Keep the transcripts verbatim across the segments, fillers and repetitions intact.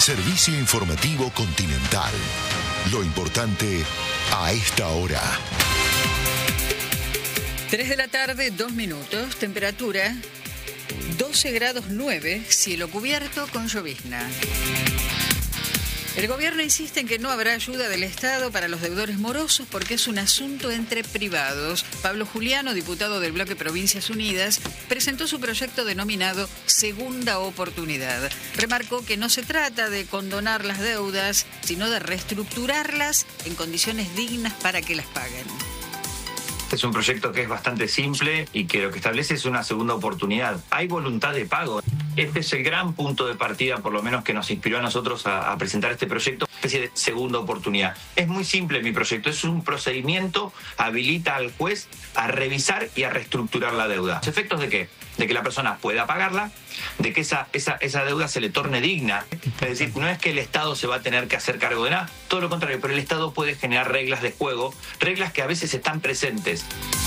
Servicio informativo Continental. Lo importante a esta hora. tres de la tarde, dos minutos. Temperatura doce grados nueve, cielo cubierto con llovizna. El gobierno insiste en que no habrá ayuda del Estado para los deudores morosos porque es un asunto entre privados. Pablo Juliano, diputado del bloque Provincias Unidas, presentó su proyecto denominado Segunda Oportunidad. Remarcó que no se trata de condonar las deudas, sino de reestructurarlas en condiciones dignas para que las paguen. Es un proyecto que es bastante simple y que lo que establece es una segunda oportunidad. Hay voluntad de pago. Este es el gran punto de partida, por lo menos que nos inspiró a nosotros a, a presentar este proyecto, una especie de segunda oportunidad. Es muy simple mi proyecto, es un procedimiento, habilita al juez a revisar y a reestructurar la deuda. ¿Los efectos de qué? De que la persona pueda pagarla, de que esa, esa, esa deuda se le torne digna. Es decir, no es que el Estado se va a tener que hacer cargo de nada, todo lo contrario, pero el Estado puede generar reglas de juego, reglas que a veces están presentes.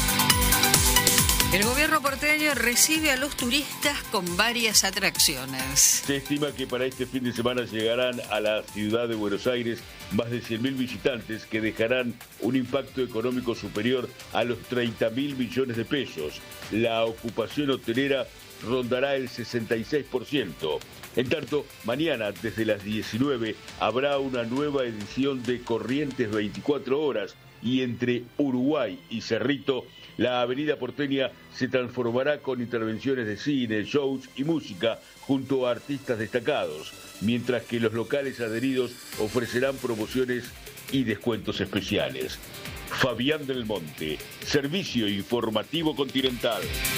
El gobierno porteño recibe a los turistas con varias atracciones. Se estima que para este fin de semana llegarán a la ciudad de Buenos Aires más de cien mil visitantes que dejarán un impacto económico superior a los treinta mil millones de pesos. La ocupación hotelera rondará el sesenta y seis por ciento. En tanto, mañana desde las diecinueve habrá una nueva edición de Corrientes veinticuatro horas y entre Uruguay y Cerrito, la avenida porteña se transformará con intervenciones de cine, shows y música junto a artistas destacados, mientras que los locales adheridos ofrecerán promociones y descuentos especiales. Fabián del Monte, Servicio Informativo Continental.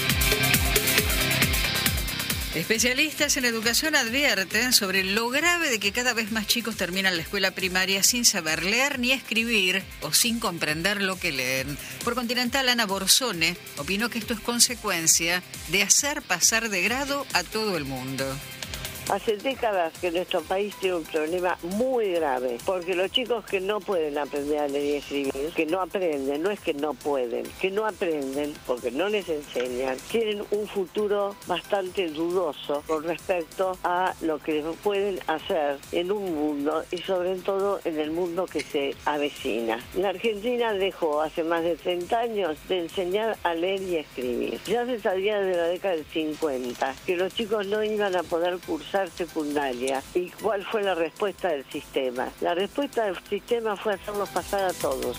Especialistas en educación advierten sobre lo grave de que cada vez más chicos terminan la escuela primaria sin saber leer ni escribir o sin comprender lo que leen. Por Continental, Ana Borsone opinó que esto es consecuencia de hacer pasar de grado a todo el mundo. Hace décadas que nuestro país tiene un problema muy grave, porque los chicos que no pueden aprender a leer y escribir, que no aprenden, no es que no pueden, que no aprenden porque no les enseñan, tienen un futuro bastante dudoso con respecto a lo que pueden hacer en un mundo y sobre todo en el mundo que se avecina. La Argentina dejó hace más de treinta años de enseñar a leer y escribir. Ya se sabía desde la década del cincuenta que los chicos no iban a poder cursar secundaria. ¿Y cuál fue la respuesta del sistema? La respuesta del sistema fue hacerlos pasar a todos.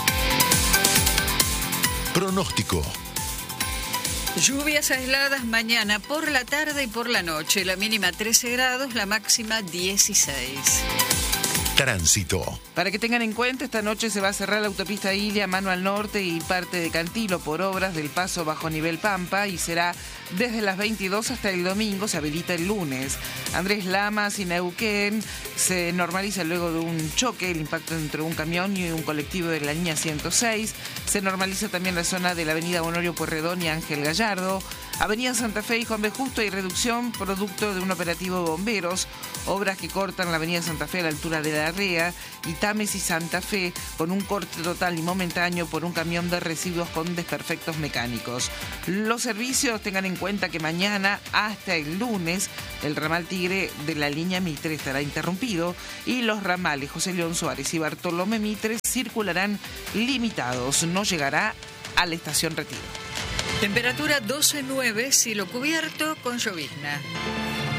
Pronóstico. Lluvias aisladas mañana por la tarde y por la noche. La mínima trece grados, la máxima dieciséis. Tránsito. Para que tengan en cuenta, esta noche se va a cerrar la autopista Ilia, mano al norte y parte de Cantilo por obras del paso bajo nivel Pampa y será desde las veintidós hasta el domingo, se habilita el lunes. Andrés Lamas y Neuquén se normaliza luego de un choque, el impacto entre un camión y un colectivo de la línea ciento seis. Se normaliza también la zona de la avenida Honorio Pueyrredón y Ángel Gallardo. Avenida Santa Fe y Juan B. Justo hay reducción producto de un operativo de bomberos, obras que cortan la avenida Santa Fe a la altura de la Rea y Tames y Santa Fe con un corte total y momentáneo por un camión de residuos con desperfectos mecánicos. Los servicios, tengan en cuenta que mañana hasta el lunes el ramal Tigre de la línea Mitre estará interrumpido y los ramales José León Suárez y Bartolomé Mitre circularán limitados. No llegará a la estación Retiro. Temperatura doce nueve, cielo cubierto con llovizna.